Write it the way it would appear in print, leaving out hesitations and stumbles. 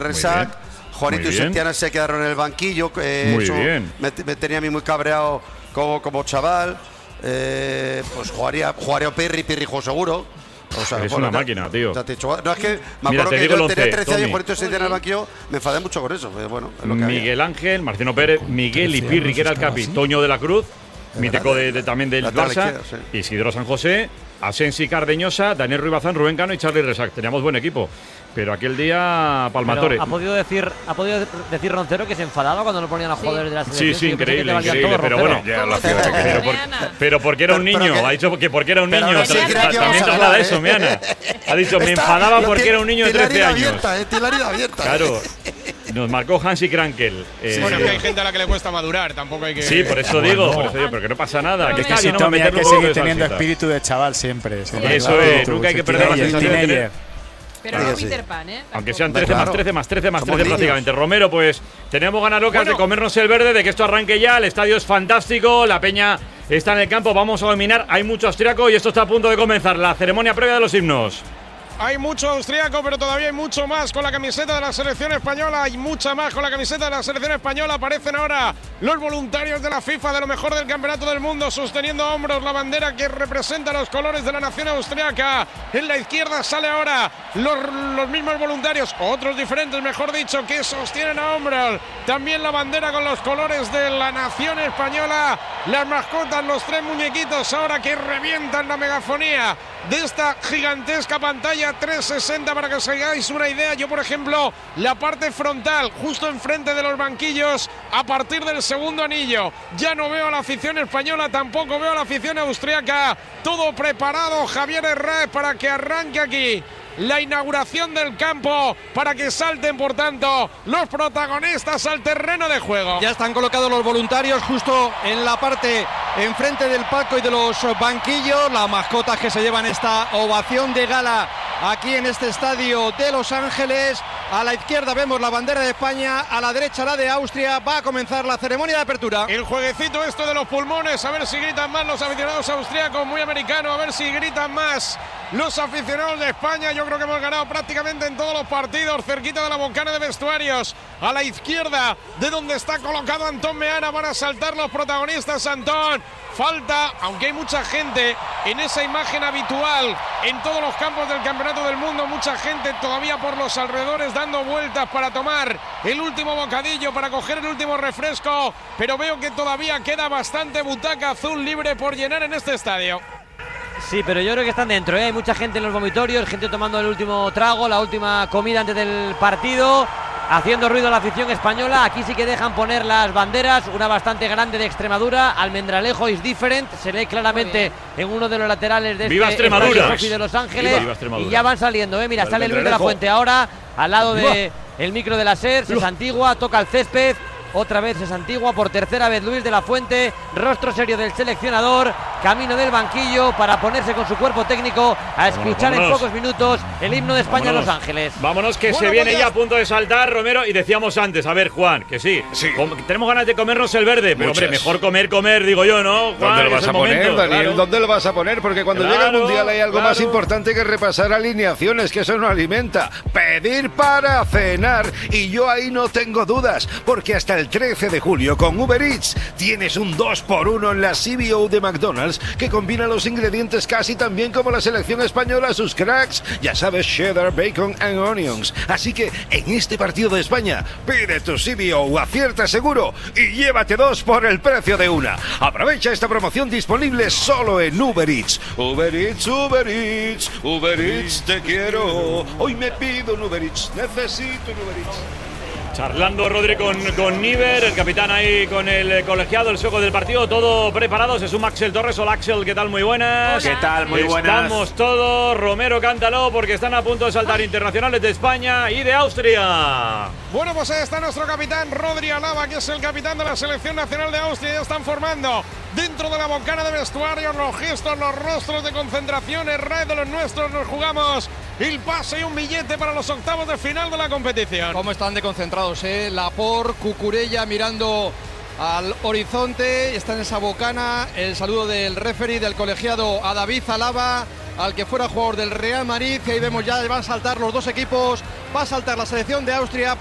Resac. Juanito y Setiana se quedaron en el banquillo. Muy bien. Me tenía a mí muy cabreado como chaval. Pues jugaría Pirri jugó seguro. O sea, es una máquina, tío. No, es que me acuerdo que yo tenía 13 años, Juanito Setiana en el banquillo, me enfadé mucho con eso. Bueno, es lo que Miguel Ángel, Marcino Pérez, Miguel y Pirri, que era el capi, Toño de la Cruz, mítico también del Barça, Isidro San José, Asensi Cardeñosa, Daniel Ruiz Bazán, Rubén Cano y Charly Resac. Teníamos buen equipo. Pero aquel día, Palmatore. ¿Ha podido decir Roncero que se enfadaba cuando lo ponían a jugadores de la selección? Sí, increíble. Pero bueno, pero porque era un niño. Ha dicho que porque era un niño. También traslada eso, Meana. Ha dicho, me enfadaba porque era un niño de 13 años. Claro. Nos marcó Hansi Krankel. Bueno, que hay gente a la que le cuesta madurar, tampoco hay que. Sí, por eso digo, pero que no pasa nada. Que si Tommy hay que seguir teniendo espíritu de chaval siempre. Eso es, nunca hay que perder la sensación de tener. Pero no Peter Pan, aunque sean 13 más 13 prácticamente. Romero, pues tenemos ganas locas de comernos el verde, de que esto arranque ya. El estadio es fantástico, la peña está en el campo, vamos a dominar. Hay mucho austriaco y esto está a punto de comenzar. La ceremonia previa de los himnos. Hay mucho austríaco, pero todavía hay mucho más con la camiseta de la selección española. Hay mucha más con la camiseta de la selección española. Aparecen ahora los voluntarios de la FIFA, de lo mejor del campeonato del mundo, sosteniendo a hombros la bandera que representa los colores de la nación austriaca. En la izquierda sale ahora los mismos voluntarios, otros diferentes, mejor dicho, que sostienen a hombros también la bandera con los colores de la nación española. Las mascotas, los tres muñequitos ahora que revientan la megafonía de esta gigantesca pantalla 360 para que os hagáis una idea. Yo, por ejemplo, la parte frontal, justo enfrente de los banquillos, a partir del segundo anillo, ya no veo a la afición española, tampoco veo a la afición austriaca. Todo preparado, Javier Herráez, para que arranque aquí la inauguración del campo, para que salten, por tanto, los protagonistas al terreno de juego. Ya están colocados los voluntarios justo en la parte enfrente del palco y de los banquillos, las mascotas que se llevan esta ovación de gala aquí en este estadio de Los Ángeles. A la izquierda vemos la bandera de España, a la derecha la de Austria. Va a comenzar la ceremonia de apertura. El jueguecito esto de los pulmones, a ver si gritan más los aficionados austríacos, muy americano, a ver si gritan más los aficionados de España. Yo creo que hemos ganado prácticamente en todos los partidos, cerquita de la boncana de vestuarios. A la izquierda de donde está colocado Antón Meana van a saltar los protagonistas. Antón, falta, aunque hay mucha gente en esa imagen habitual en todos los campos del campeonato del mundo, mucha gente todavía por los alrededores dando vueltas para tomar el último bocadillo, para coger el último refresco, pero veo que todavía queda bastante butaca azul libre por llenar en este estadio. Sí, pero yo creo que están dentro, ¿eh? Hay mucha gente en los vomitorios, gente tomando el último trago, la última comida antes del partido, haciendo ruido a la afición española. Aquí sí que dejan poner las banderas, una bastante grande de Extremadura, Almendralejo is different, se lee claramente en uno de los laterales de ¡Viva este Extremadura! de Los Ángeles. Y ya van saliendo, mira, sale Luis de la Fuente ahora, al lado de el micro de la SER, se santigua, toca el césped. Otra vez es Antigua, por tercera vez Luis de la Fuente, rostro serio del seleccionador, camino del banquillo para ponerse con su cuerpo técnico a escuchar en pocos minutos el himno de España en Los Ángeles. Vámonos, que se viene ya a punto de saltar, Romero, y decíamos antes, a ver, Juan, que sí. Tenemos ganas de comernos el verde, pero hombre, mejor comer, digo yo, ¿no, Juan? ¿Dónde lo vas a poner, momento, Daniel? claro. ¿Dónde lo vas a poner? Porque cuando llega el Mundial hay algo más importante que repasar alineaciones, que eso no alimenta. Pedir para cenar, y yo ahí no tengo dudas, porque hasta el 13 de julio con Uber Eats tienes un 2x1 en la CBO de McDonald's que combina los ingredientes casi tan bien como la selección española, sus cracks, ya sabes, cheddar, bacon and onions. Así que en este partido de España pide tu CBO, acierta seguro y llévate 2 por el precio de una. Aprovecha esta promoción disponible solo en Uber Eats. Uber Eats, Uber Eats, Uber Eats, te quiero. Hoy me pido un Uber Eats, necesito un Uber Eats. Charlando Rodri con Niver, el capitán ahí con el colegiado, el sueco del partido, todo preparado. Se suma Axel Torres. Hola Axel, ¿qué tal? Muy buenas. ¿Qué tal? Muy buenas. Estamos todos. Romero, cántalo, porque están a punto de saltar internacionales de España y de Austria. Bueno, pues ahí está nuestro capitán Rodri Alaba, que es el capitán de la selección nacional de Austria. Ya están formando dentro de la boncana de vestuarios los gestos, los rostros de concentración. El rey de los nuestros, nos jugamos el pase y un billete para los octavos de final de la competición. ¿Cómo están de concentrados, Laporte, Cucurella mirando al horizonte, está en esa bocana. El saludo del referee, del colegiado, a David Alaba, al que fuera jugador del Real Madrid. Y ahí vemos ya, van a saltar los dos equipos va a saltar la selección de Austria